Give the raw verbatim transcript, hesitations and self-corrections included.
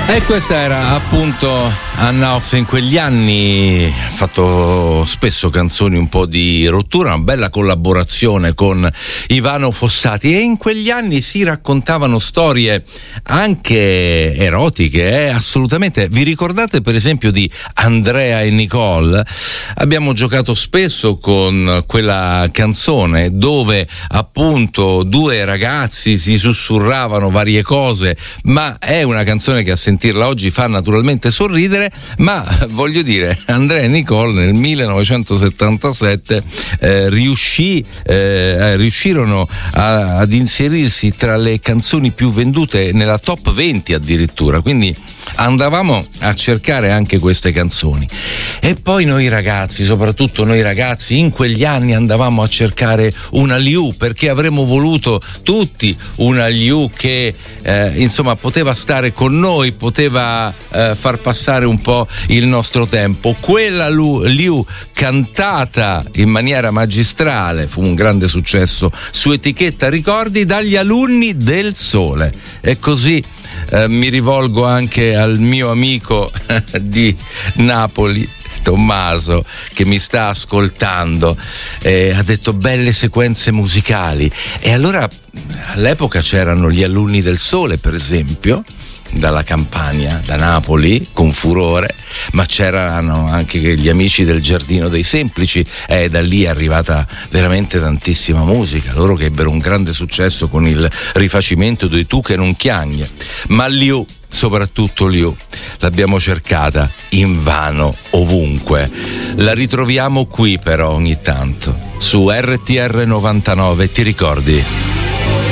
E questa era appunto Anna Ox. In quegli anni ha fatto spesso canzoni un po' di rottura, una bella collaborazione con Ivano Fossati, e in quegli anni si raccontavano storie anche erotiche, eh? Assolutamente. Vi ricordate per esempio di Andrea e Nicole? Abbiamo giocato spesso con quella canzone dove appunto due ragazzi si sussurravano varie cose, ma è una canzone che a sentirla oggi fa naturalmente sorridere. Ma voglio dire, Andrea e Nicole nel millenovecentosettantasette eh, riuscì, eh, riuscirono a, ad inserirsi tra le canzoni più vendute nella top venti addirittura, quindi andavamo a cercare anche queste canzoni. E poi noi ragazzi, soprattutto noi ragazzi, in quegli anni andavamo a cercare una Liu, perché avremmo voluto tutti una Liu che eh, insomma poteva stare con noi, poteva eh, far passare un po' il nostro tempo. Quella Liu cantata in maniera magistrale, fu un grande successo su etichetta Ricordi, dagli Alunni del Sole. E così eh, mi rivolgo anche al mio amico di Napoli, Tommaso, che mi sta ascoltando. Eh, ha detto belle sequenze musicali, e allora all'epoca c'erano gli Alunni del Sole, per esempio, dalla Campania, da Napoli, con furore, ma c'erano anche gli Amici del Giardino dei Semplici, e da lì è arrivata veramente tantissima musica, loro che ebbero un grande successo con il rifacimento di Tu che non chiagni. Ma Liu, soprattutto Liu, l'abbiamo cercata invano ovunque. La ritroviamo qui però ogni tanto su R T R novantanove, ti ricordi?